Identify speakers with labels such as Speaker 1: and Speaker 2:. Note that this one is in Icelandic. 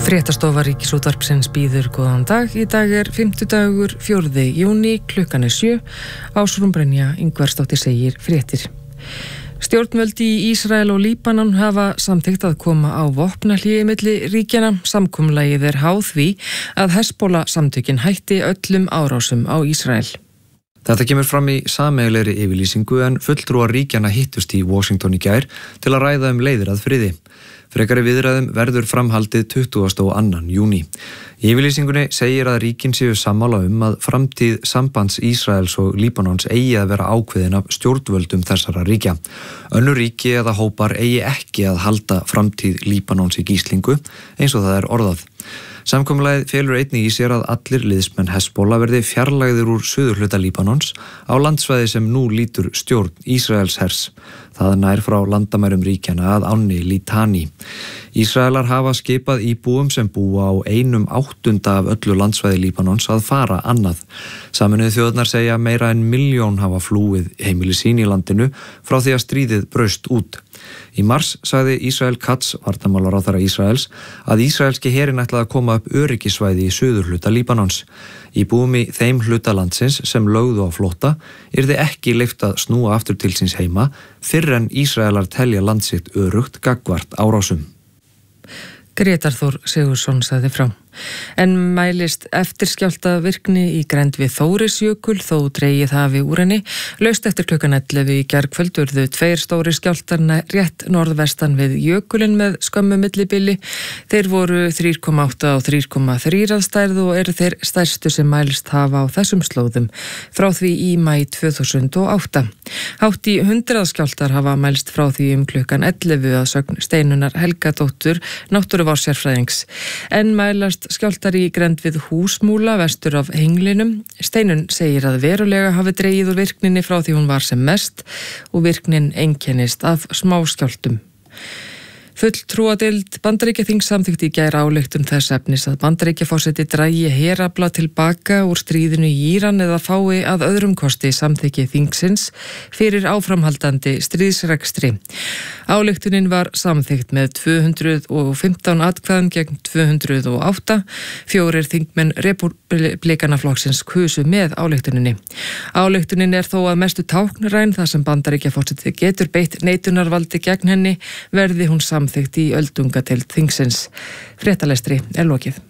Speaker 1: Fréttastofa Ríkisútvarpsins býður góðan dag. Í dag 5. 4. júní, klukkan 7. Ásrún Brynja Ingvarsdóttir segir fréttir. Stjórnvöld í Ísrael og Líbanon hafa samþykkt að koma á vopnahléi milli ríkjanna. Samkomulagið háð því að Hezbollah samtökin hætti öllum árásum á Ísrael.
Speaker 2: Þetta kemur fram í sameiginlegri yfirlýsingu en fulltrúar ríkjanna hittust í Washington í gær til að ræða leiðir að friði. Frekari viðræðum verður framhaldið 22. júní. Í yfirlýsingunni segir að ríkin séu sammála að framtíð sambands Ísraels og Líbanons eigi að vera ákveðin af stjórnvöldum þessara ríkja. Önnur ríki eða hópar eigi ekki að halda framtíð Líbanons í gíslingu eins og það orðað. Samkomulagið felur einnig í sér að allir liðsmenn Hezbollah verði fjarlægðir úr suðurhluta Líbanons á landsvæði sem nú lýtur stjórn Ísraels hers. Það nær frá landamærum ríkjanna að ánni Litani. Ísraelar hafa skipað íbúum sem búa á 1/8 af öllu landsvæði Líbanons að fara annað. Sameinuðu þjóðirnar segja meira en 1 milljón hafa flúið heimili sín í landinu frá því að stríðið braust út. Í mars sagði Ísrael Katz, varnarmálaráðherra Ísraels, að ísraelski herinn ætlaði að koma upp öryggisvæði í suðurhluta Líbanons. Íbúum í þeim hluta landsins sem lögðu á flótta yrði ekki leyft að snúa aftur til síns heima fyrr en Ísraelar telja land sitt öruggt gagnvart árásum.
Speaker 1: Grétar Þór Sigurðsson sagði frá. En mælist eftirskjálftavirkni í grennd við Þórisjökul þó dregið hafi úr henni. Laust eftir klukkan 11 í gærkvöld urðu 2 stórir skjálftar rétt norðvestan við jökulinn með skömmu millibili. Þeir voru 3,8 og 3,3 að stærð og eru þeir stærstu sem mælist hafa á þessum slóðum frá því í maí 2008. Hátt í 100 skjálftar hafa mælst frá því klukkan 11 að sögn Steinunar Helgadóttur, náttúruvárssérfræðings. En mælast skjálftar í grennd við Húsmúla vestur af Henglinum. Steinun segir að verulega hafi dregið úr virkninni frá því hún var sem mest og virknin einkennist af smáskjálftum. Fulltrúadeild Bandaríkjaþings samþykkti í gær ályktun þess efnis að Bandaríkjaforseti dragi herafla tilbaka úr stríðinu í Íran eða fái að öðrum kosti samþykki þingsins fyrir áframhaldandi stríðsrekstri. Ályktunin var samþykkt með 215 atkvæðum gegn 208. 4 þingmenn Repúblikanaflokksins kusu með ályktuninni. Ályktunin þó að mestu táknræn þar sem Bandaríkjaforseti getur beitt neitunarvaldi gegn henni verði hún samþykkt í öldungadeild þingsins. Fréttalestri lokið.